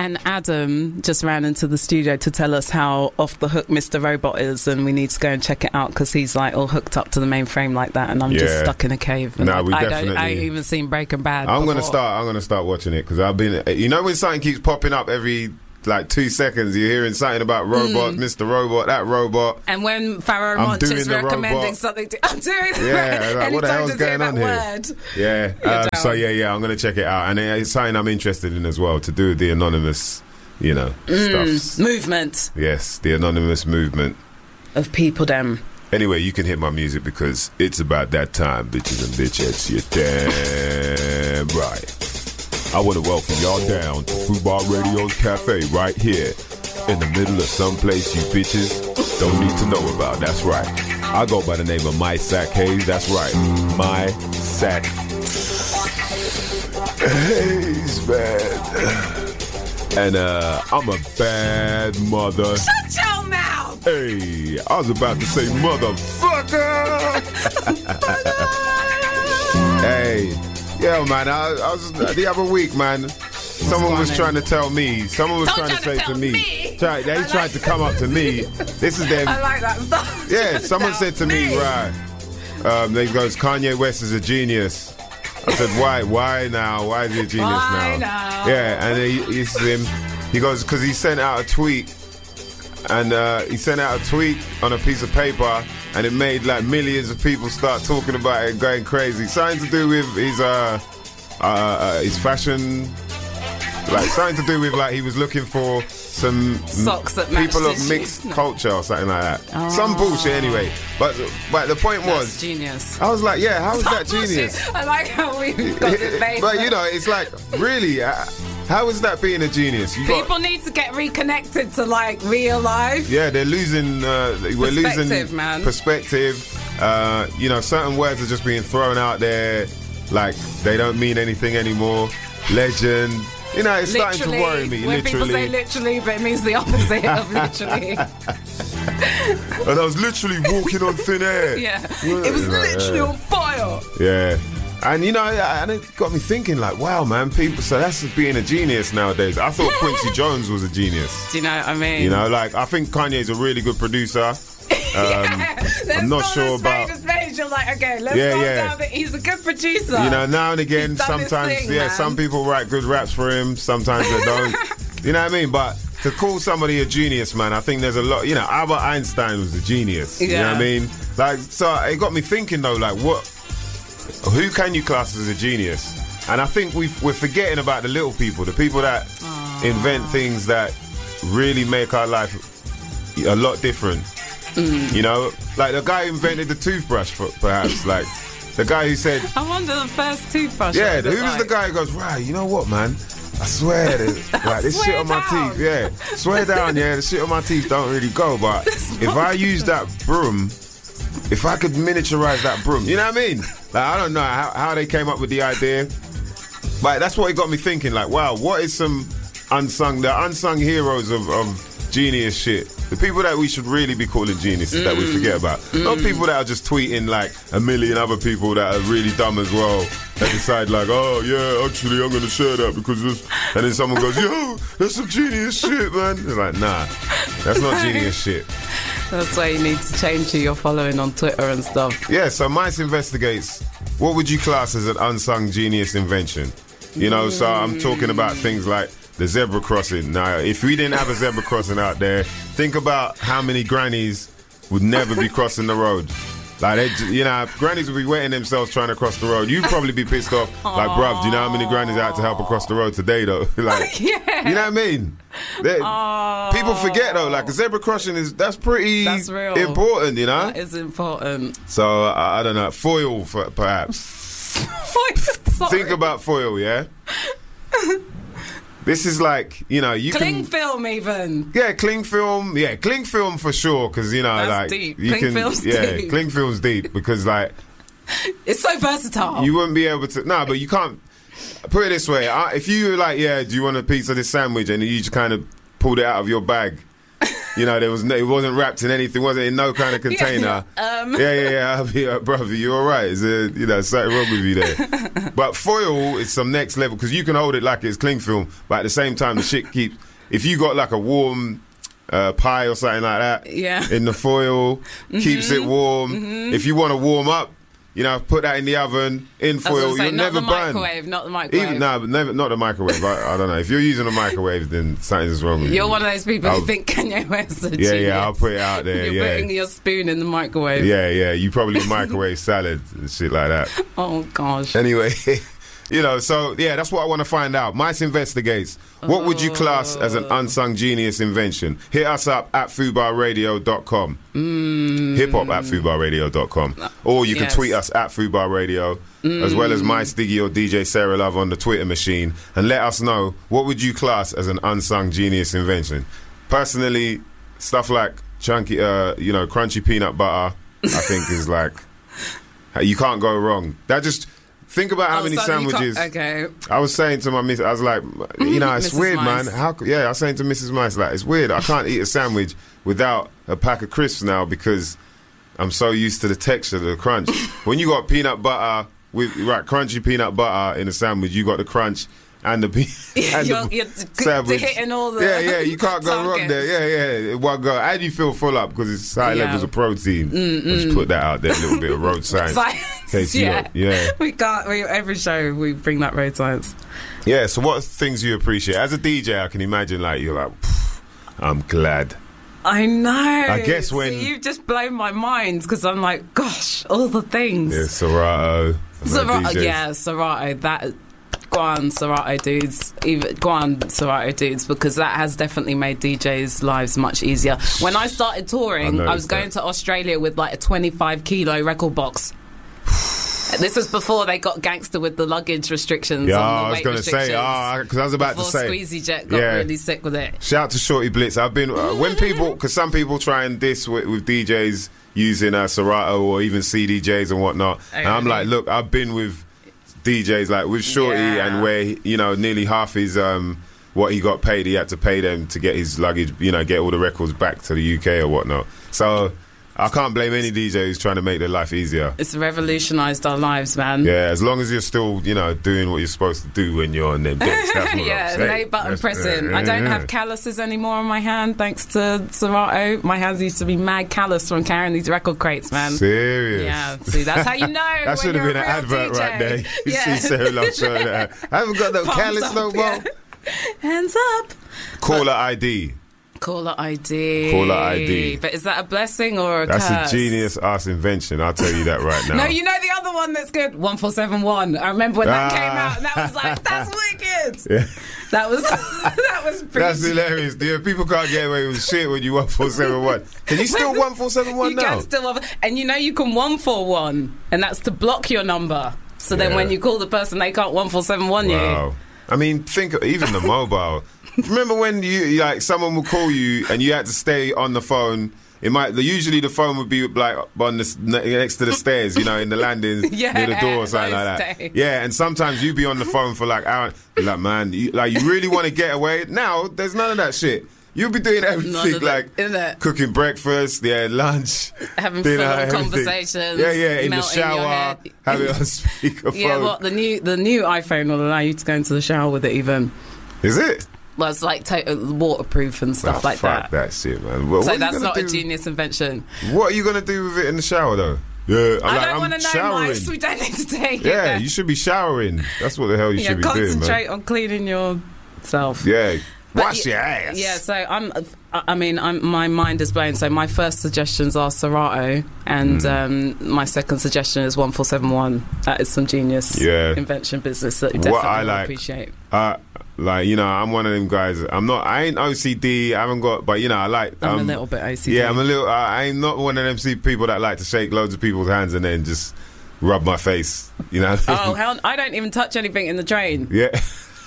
And Adam just ran into the studio to tell us how off the hook Mr. Robot is, and we need to go and check it out because he's like all hooked up to the mainframe like that, and I'm just stuck in a cave. And I ain't even seen Breaking Bad. I'm gonna start watching it because I've been. You know when something keeps popping up every like 2 seconds, you're hearing something about robots, Mr. Robot, that robot. And when Pharaoh Monch is recommending something, I'm doing it. Yeah, like, what the hell's going on here? Yeah, so I'm going to check it out. And it's something I'm interested in as well, to do with the anonymous, stuff. Movement. Yes, the anonymous movement. Of people, them. Anyway, you can hit my music because it's about that time, bitches and bitches. You're damn right. I want to welcome y'all down to Fubar Radio's Cafe right here in the middle of someplace you bitches don't need to know about. That's right. I go by the name of My Sack Hayes. That's right. My Sack Hayes, man. And I'm a bad mother. Shut your mouth! Hey, I was about to say motherfucker. Hey. Yeah, man, I was the other week, man. Someone was trying to tell me. Someone was trying to say to me. They tried to come up to me. This is them. I like that stuff. Yeah, someone said to me, right. They goes, Kanye West is a genius. I said, why? Why now? Why is he a genius now? Yeah, and he goes, because he sent out a tweet. And he sent out a tweet on a piece of paper, and it made like millions of people start talking about it and going crazy. Something to do with his fashion, like something to do with like he was looking for some socks that people of mixed culture or something like that. Oh. Some bullshit anyway. But the point was genius. I was like, yeah, how is that genius? I like how we got it made. But it's like really. How is that being a genius? People need to get reconnected to like real life. Yeah, they're losing. We're losing man. Perspective. Certain words are just being thrown out there, like they don't mean anything anymore. Legend. It's starting to worry me. When people say literally, but it means the opposite of literally. And I was literally walking on thin air. Yeah, it was literally on fire. Yeah. And and it got me thinking, like, wow, man, people. So that's being a genius nowadays. I thought Quincy Jones was a genius. Do you know what I mean? I think Kanye's a really good producer. I'm not sure about. You're like, okay, let's go down that he's a good producer. Now and again, sometimes, some people write good raps for him. Sometimes they don't. You know what I mean? But to call somebody a genius, man, I think there's a lot. Albert Einstein was a genius. You know what I mean? Like, so it got me thinking though, like, who can you class as a genius? And I think we're forgetting about the little people, the people that invent things that really make our life a lot different. Like the guy who invented the toothbrush, perhaps. Like the guy who said, I wonder the first toothbrush. Yeah, who was the guy who goes, right, you know what, man? I swear, like this shit on my teeth, yeah. Swear down, yeah, the shit on my teeth don't really go. But if I use that broom, if I could miniaturize that broom, you know what I mean? Like, I don't know how they came up with the idea, but that's what it got me thinking. Like, wow, what is some unsung heroes of genius shit? The people that we should really be calling geniuses that we forget about. Not people that are just tweeting like a million other people that are really dumb as well. That decide like, oh yeah, actually I'm going to share that because this. And then someone goes, yo, that's some genius shit, man. They're like, nah, that's not genius shit. That's why you need to change who you're following on Twitter and stuff. Yeah, so Mice Investigates, what would you class as an unsung genius invention? So I'm talking about things like the zebra crossing. Now, if we didn't have a zebra crossing out there, think about how many grannies would never be crossing the road. Like, grannies would be wetting themselves trying to cross the road. You'd probably be pissed off. Like, bruv, do you know how many grannies out to help across the road today, though? Like, you know what I mean? People forget, though. Like, a zebra crossing that's real important, That is important. So, I don't know. Foil, perhaps. Think about foil, yeah? This is like, you cling film even. Yeah, cling film. Yeah, cling film for sure. Because, that's like... deep. Cling film's deep. Yeah, cling film's deep. Because, like... It's so versatile. You wouldn't be able to... No, but you can't... Put it this way. If you were like, yeah, do you want a piece of this sandwich? And you just kind of pulled it out of your bag. it wasn't wrapped in anything, wasn't in no kind of container. I'll be like, brother, you all right? Is there, something wrong with you there? But foil is some next level, because you can hold it like it's cling film, but at the same time, the shit keeps. If you got like a warm pie or something like that, in the foil, keeps it warm. If you want to warm up, put that in the oven, in foil. You'll never burn. Not the microwave. Not the microwave. I don't know. If you're using a microwave, then something's wrong with you. You're one of those people who think Kanye West is a genius. Yeah, I'll put it out there. You're putting your spoon in the microwave. Yeah. You probably microwave salad and shit like that. Oh, gosh. Anyway, so, that's what I want to find out. Mice Investigates. What would you class as an unsung genius invention? Hit us up at foodbarradio.com. Hip-hop at foodbarradio.com. Or you can tweet us at foodbarradio, as well as Mice Diggy or DJ Sarah Love on the Twitter machine, and let us know, what would you class as an unsung genius invention? Personally, stuff like chunky, crunchy peanut butter, I think is like, you can't go wrong. Think about how many sandwiches. Okay. I was saying to my miss, I was like, it's weird, Mice. man. I was saying to Mrs. Mice, like, it's weird. I can't eat a sandwich without a pack of crisps now, because I'm so used to the texture, the crunch. When you got peanut butter crunchy peanut butter in a sandwich, you got the crunch and the sandwich. Hitting all the you can't go wrong there. One go, and you feel full up because it's high levels of protein. Let's put that out there, a little bit of road science. We can't. Every show we bring that road science. Yeah. So what things you appreciate as a DJ? I can imagine you're like, I'm glad. I know. I guess when you've just blown my mind, because I'm like, gosh, all the things. Yeah, Serato. Serato. That. Guan Serato dudes, because that has definitely made DJs' lives much easier. When I started touring, I was going to Australia with like a 25-kilo record box. This was before they got gangster with the luggage restrictions. I was going to say, because I was about to say, Squeezy Jet got really sick with it. Shout out to Shorty Blitz. I've been because some people try and diss with DJs using Serato or even CDJs and whatnot, and I'm like, look, I've been with DJs like with Shorty, and where nearly half his what he got paid, he had to pay them to get his luggage, get all the records back to the UK or whatnot. So I can't blame any DJ who's trying to make their life easier. It's revolutionised our lives, man. Yeah, as long as you're still, doing what you're supposed to do when you're on them decks. That's what I'm saying. No button pressing. I don't have calluses anymore on my hand, thanks to Serato. My hands used to be mad callous from carrying these record crates, man. Serious? Yeah, see, that's how you know. That should have been an advert DJ. Right there. You see Sarah Love showing that. I haven't got no callous no more. Yeah. Hands up. Caller ID. Caller ID. But is that a blessing or a curse? That's a genius-ass invention, I'll tell you that right now. No, you know the other one that's good? 1471. I remember when that came out, and that was like, that's wicked. Yeah. That was pretty. That's hilarious, dude. People can't get away with shit when you 1471. Can you still 1471 now? You can still, and you can 141, and that's to block your number. So then when you call the person, they can't 1471 you. I mean, think even the mobile. Remember when you someone would call you and you had to stay on the phone? Usually the phone would be like on next to the stairs, in the landing near the door or something like that. Days. Yeah, and sometimes you'd be on the phone for like hours. Like, man, you really want to get away? Now there's none of that shit. You'll be doing everything cooking breakfast, lunch, having dinner, conversations. In the shower, have it on speakerphone. Yeah, the new iPhone will allow you to go into the shower with it even. Is it? Well, it's like waterproof and stuff like that. Fuck that shit, man. So that's not a genius invention. What are you going to do with it in the shower, though? Yeah, I don't want to know, Mice. We don't need to take it. Yeah, you should be showering. That's what the hell you should be doing, man. Concentrate on cleaning yourself. Yeah. Wash your ass. Yeah, so my mind is blown. So my first suggestions are Serato, and my second suggestion is 1471. That is some genius invention business that you definitely appreciate. I'm one of them guys. I ain't OCD. I haven't got, but I like. I'm a little bit OCD. Yeah, I'm a little. I'm not one of them people that like to shake loads of people's hands and then just rub my face. Oh, hell! I don't even touch anything in the train. Yeah.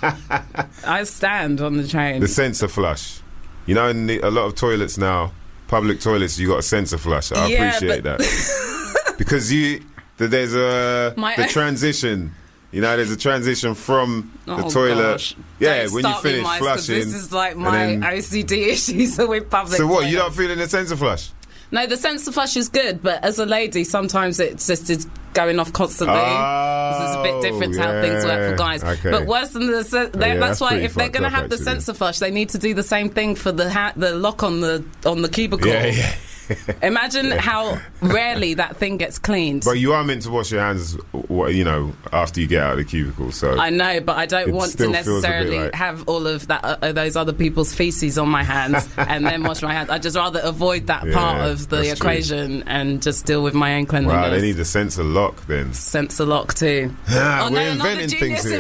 I stand on the train. The sensor flush. In a lot of toilets now, public toilets, you got a sensor flush. I appreciate that because there's the transition. You know, there's a transition from the toilet. Gosh. Yeah, Don't when you finish flushing. This is like my OCD issues with public. So what? toilets. You're not feeling the sensor flush? No, the sensor flush is good, but as a lady, sometimes it just is going off constantly. This is a bit different to how things work for guys. Okay. But worse than that's why if they're going to have the sensor flush, they need to do the same thing for the lock on the cubicle. Yeah. Imagine how rarely that thing gets cleaned. But you are meant to wash your hands, you know, after you get out of the cubicle. So I know, but I don't want to necessarily have all of that those other people's feces on my hands and then wash my hands. I'd just rather avoid that part of the equation and just deal with my own cleanliness. Wow, they need a sensor lock then. Sensor lock too. We're inventing things here.